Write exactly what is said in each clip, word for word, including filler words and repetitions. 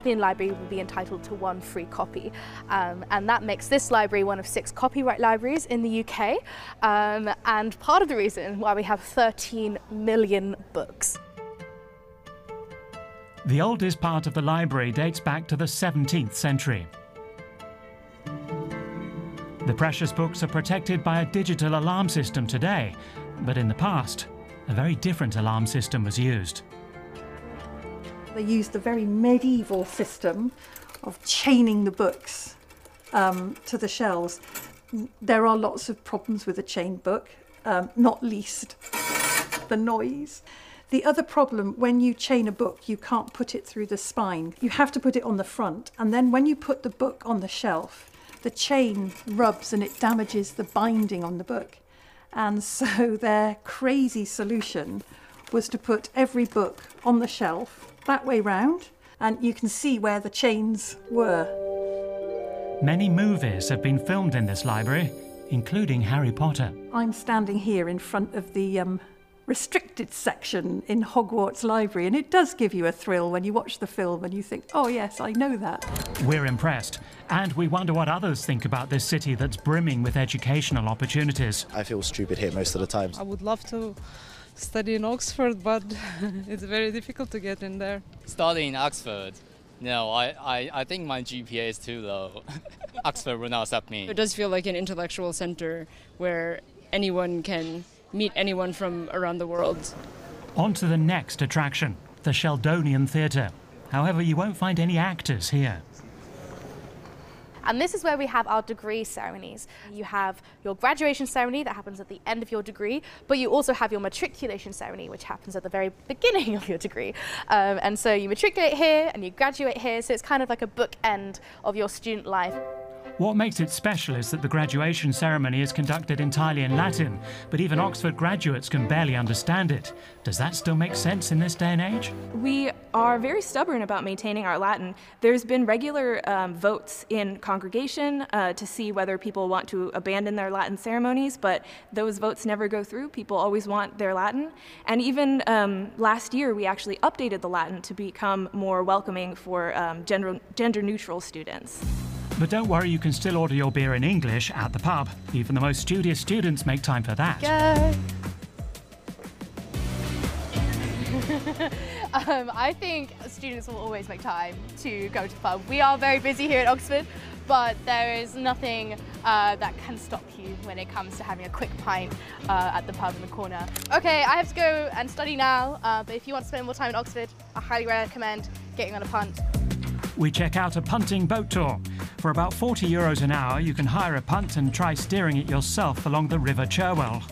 The library will be entitled to one free copy, um, and that makes this library one of six copyright libraries in the U K, um, and part of the reason why we have thirteen million books. The oldest part of the library dates back to the seventeenth century. The precious books are protected by a digital alarm system today, but in the past, a very different alarm system was used. They used a very medieval system of chaining the books um, to the shelves. There are lots of problems with a chained book, um, not least the noise. The other problem, when you chain a book, you can't put it through the spine. You have to put it on the front, and then when you put the book on the shelf, the chain rubs and it damages the binding on the book. And so their crazy solution was to put every book on the shelf that way round, and you can see where the chains were. Many movies have been filmed in this library, including Harry Potter. I'm standing here in front of the um, restricted section in Hogwarts Library, and it does give you a thrill when you watch the film and you think, oh yes, I know that. We're impressed, and we wonder what others think about this city that's brimming with educational opportunities. I feel stupid here most of the time. I would love to study in Oxford, but it's very difficult to get in there. Study in Oxford? No, I, I, I think my G P A is too low. Oxford will not accept me. It does feel like an intellectual center where anyone can meet anyone from around the world. On to the next attraction, the Sheldonian Theatre. However, you won't find any actors here. And this is where we have our degree ceremonies. You have your graduation ceremony that happens at the end of your degree, but you also have your matriculation ceremony, which happens at the very beginning of your degree. Um, and so you matriculate here and you graduate here, so it's kind of like a bookend of your student life. What makes it special is that the graduation ceremony is conducted entirely in Latin, but even Oxford graduates can barely understand it. Does that still make sense in this day and age? We are very stubborn about maintaining our Latin. There's been regular um, votes in congregation uh, to see whether people want to abandon their Latin ceremonies, but those votes never go through. People always want their Latin. And even um, last year, we actually updated the Latin to become more welcoming for um, gender, gender-neutral students. But don't worry, you can still order your beer in English at the pub. Even the most studious students make time for that. Go. um, I think students will always make time to go to the pub. We are very busy here at Oxford, but there is nothing uh, that can stop you when it comes to having a quick pint uh, at the pub in the corner. Okay, I have to go and study now, uh, but if you want to spend more time in Oxford, I highly recommend getting on a punt. We check out a punting boat tour. For about forty euros an hour, you can hire a punt and try steering it yourself along the River Cherwell.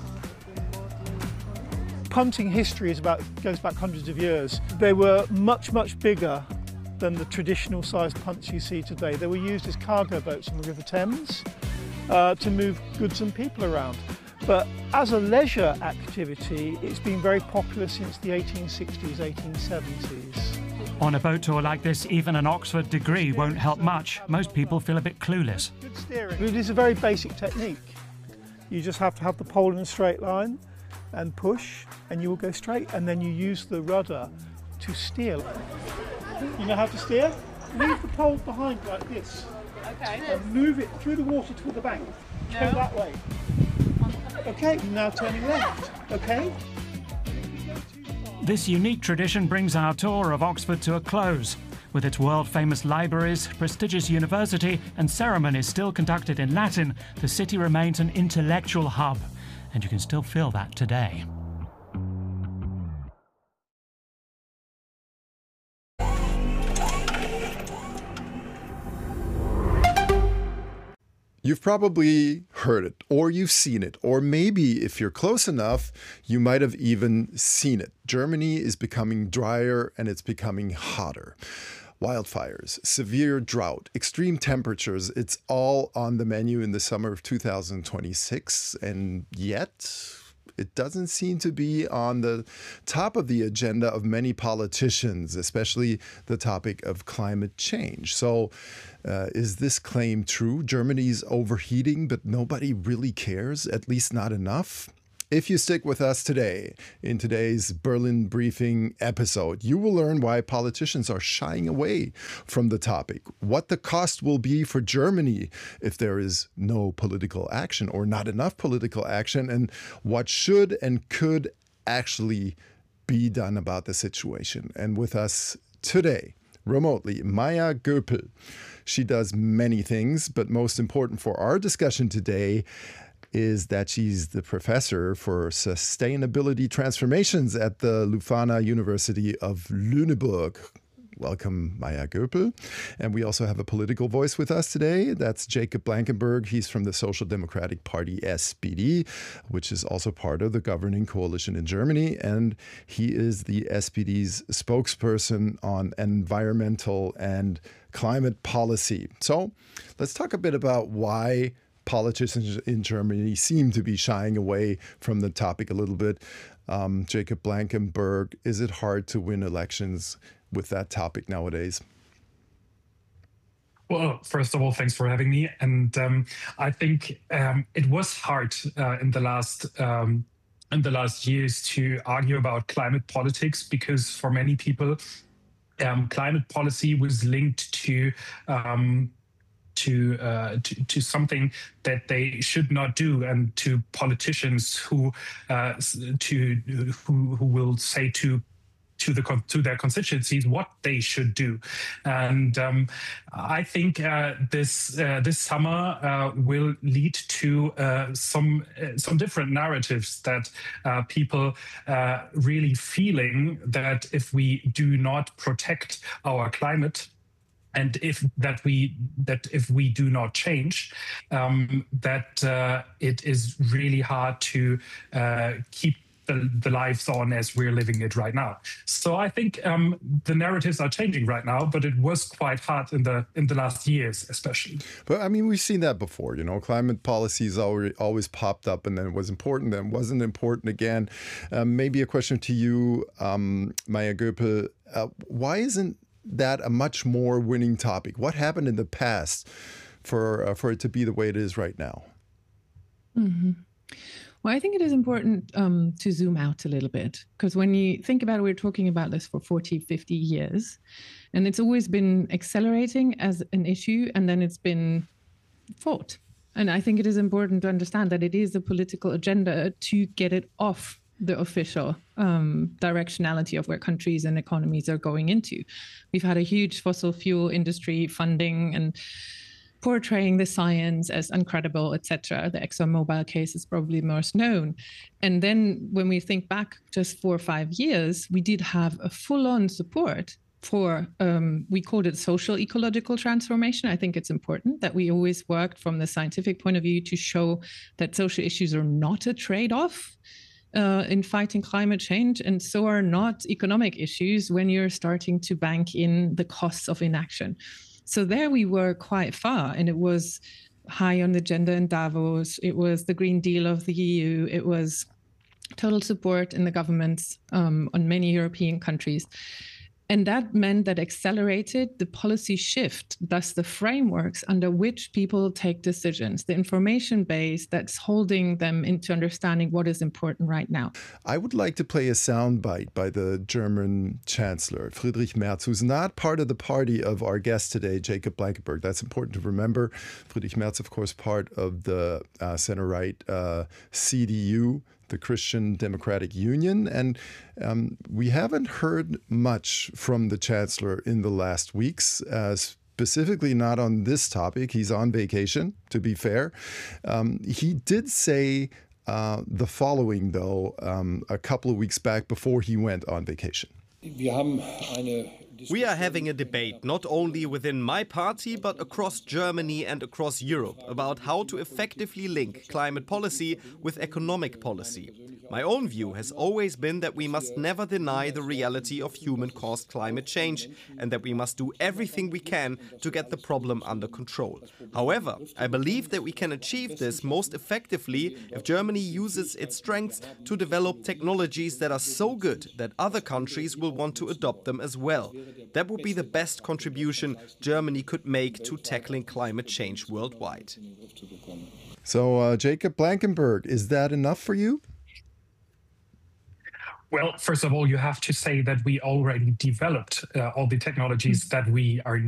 Punting history is about, goes back hundreds of years. They were much, much bigger than the traditional sized punts you see today. They were used as cargo boats on the River Thames uh, to move goods and people around. But as a leisure activity, it's been very popular since the eighteen sixties, eighteen seventies. On a boat tour like this, even an Oxford degree won't help much. Most people feel a bit clueless. Good steering. It is a very basic technique. You just have to have the pole in a straight line and push, and you will go straight, and then you use the rudder to steer. You know how to steer? Leave the pole behind like this. Okay. And move it through the water toward the bank. No. Go that way. Okay, now turning left. Okay? This unique tradition brings our tour of Oxford to a close. With its world-famous libraries, prestigious university, and ceremonies still conducted in Latin, the city remains an intellectual hub, and you can still feel that today. You've probably heard it, or you've seen it, or maybe if you're close enough, you might have even seen it. Germany is becoming drier and it's becoming hotter. Wildfires, severe drought, extreme temperatures, it's all on the menu in the summer of two thousand twenty-six, and yet it doesn't seem to be on the top of the agenda of many politicians, especially the topic of climate change. So uh, is this claim true? Germany's overheating, but nobody really cares, at least not enough? If you stick with us today, in today's Berlin Briefing episode, you will learn why politicians are shying away from the topic, what the cost will be for Germany if there is no political action or not enough political action, and what should and could actually be done about the situation. And with us today, remotely, Maya Göpel. She does many things, but most important for our discussion today is that she's the professor for sustainability transformations at the Leuphana University of Lüneburg. Welcome, Maya Göpel. And we also have a political voice with us today. That's Jacob Blankenberg. He's from the Social Democratic Party, S P D, which is also part of the governing coalition in Germany. And he is the S P D's spokesperson on environmental and climate policy. So let's talk a bit about why politicians in Germany seem to be shying away from the topic a little bit. Um, Jacob Blankenberg, is it hard to win elections with that topic nowadays? Well, first of all, thanks for having me. And um, I think um, it was hard uh, in the last um, in the last years to argue about climate politics, because for many people, um, climate policy was linked to um, To, uh, to to something that they should not do, and to politicians who uh, to who who will say to to the to their constituencies what they should do. And um, I think uh, this uh, this summer uh, will lead to uh, some uh, some different narratives that uh, people uh, really feeling that if we do not protect our climate, and if that we that if we do not change, um, that uh, it is really hard to uh, keep the, the lives on as we're living it right now. So I think um, the narratives are changing right now, but it was quite hard in the in the last years, especially. But I mean, we've seen that before. You know, climate policies already always popped up, and then it was important, then wasn't important again. Um, maybe a question to you, um, Maya Göpel. Uh, why isn't that a much more winning topic? What happened in the past for uh, for it to be the way it is right now? Mm-hmm. Well, I think it is important um, to zoom out a little bit, because when you think about it, we're talking about this for forty, fifty years, and it's always been accelerating as an issue, and then it's been fought. And I think it is important to understand that it is a political agenda to get it off the official um, directionality of where countries and economies are going into. We've had a huge fossil fuel industry funding and portraying the science as incredible, et cetera. The ExxonMobil case is probably most known. And then when we think back just four or five years, we did have a full-on support for, um, we called it social ecological transformation. I think it's important that we always worked from the scientific point of view to show that social issues are not a trade-off Uh, in fighting climate change, and so are not economic issues when you're starting to bank in the costs of inaction. So there we were quite far, and it was high on the agenda in Davos. It was the Green Deal of the E U. It was total support in the governments um, on many European countries. And that meant that accelerated the policy shift, thus the frameworks under which people take decisions, the information base that's holding them into understanding what is important right now. I would like to play a soundbite by the German Chancellor, Friedrich Merz, who's not part of the party of our guest today, Jacob Blankenberg. That's important to remember. Friedrich Merz, of course, part of the uh, center-right uh, C D U, the Christian Democratic Union. And um, we haven't heard much from the Chancellor in the last weeks, uh, specifically not on this topic. He's on vacation, to be fair. Um, he did say uh, the following, though, um, a couple of weeks back before he went on vacation. Wir haben eine We are having a debate not only within my party but across Germany and across Europe about how to effectively link climate policy with economic policy. My own view has always been that we must never deny the reality of human-caused climate change and that we must do everything we can to get the problem under control. However, I believe that we can achieve this most effectively if Germany uses its strengths to develop technologies that are so good that other countries will want to adopt them as well. That would be the best contribution Germany could make to tackling climate change worldwide. So, uh, Jacob Blankenberg, is that enough for you? Well, first of all, you have to say that we already developed uh, all the technologies that we are